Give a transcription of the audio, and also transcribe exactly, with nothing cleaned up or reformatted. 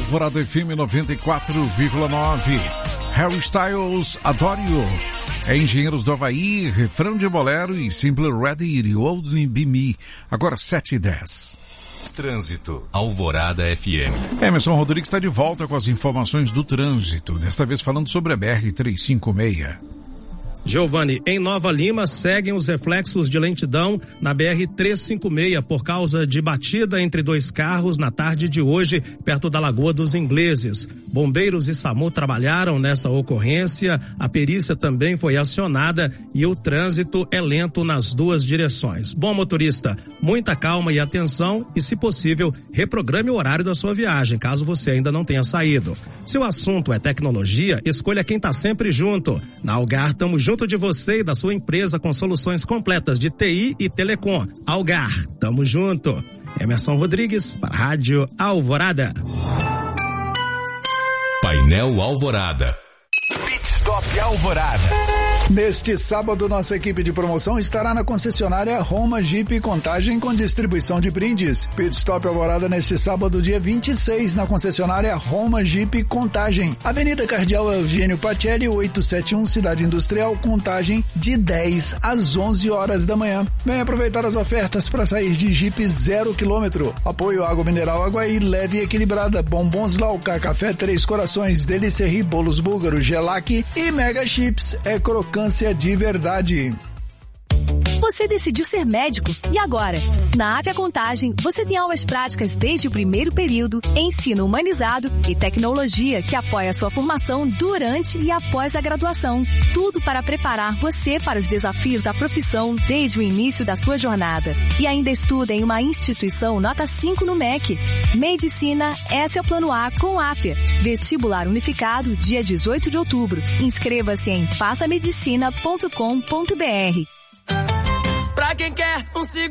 Alvorada F M noventa e quatro vírgula nove. Harry Styles, Adore You. Engenheiros do Havaí, Refrão de Bolero e Simple Ready You Old Be Me. Agora sete e dez. Trânsito, Alvorada F M. Emerson Rodrigues está de volta com as informações do trânsito, desta vez falando sobre a B R trezentos e cinquenta e seis. Giovanni, em Nova Lima seguem os reflexos de lentidão na B R trezentos e cinquenta e seis por causa de batida entre dois carros na tarde de hoje, perto da Lagoa dos Ingleses. Bombeiros e SAMU trabalharam nessa ocorrência, a perícia também foi acionada e o trânsito é lento nas duas direções. Bom, motorista, muita calma e atenção e, se possível, reprograme o horário da sua viagem, caso você ainda não tenha saído. Se o assunto é tecnologia, escolha quem está sempre junto. Na Algar, estamos junto de você e da sua empresa com soluções completas de T I e telecom. Algar, tamo junto. Emerson Rodrigues, para a Rádio Alvorada. Painel Alvorada. Pit Stop Alvorada. Neste sábado, nossa equipe de promoção estará na concessionária Roma Jeep Contagem com distribuição de brindes. Pit Stop Alvorada neste sábado, dia vinte e seis, na concessionária Roma Jeep Contagem. Avenida Cardeal Eugênio Pacelli, oitocentos e setenta e um, Cidade Industrial, Contagem, de dez às onze horas da manhã. Venha aproveitar as ofertas para sair de Jeep zero quilômetro. Apoio Água Mineral Aguaí, leve e equilibrada. Bombons Lauca, Café Três Corações, Deliceri, Bolos Búlgaro, Gelac e Mega Chips. É crocância de verdade. Você decidiu ser médico e agora? Na Avia Contagem, você tem aulas práticas desde o primeiro período, ensino humanizado e tecnologia que apoia a sua formação durante e após a graduação. Tudo para preparar você para os desafios da profissão desde o início da sua jornada. E ainda estuda em uma instituição nota cinco no M E C. Medicina, esse é o plano A com a Afia. Vestibular unificado, dia dezoito de outubro. Inscreva-se em faça medicina ponto com ponto br. Pra quem quer um segundo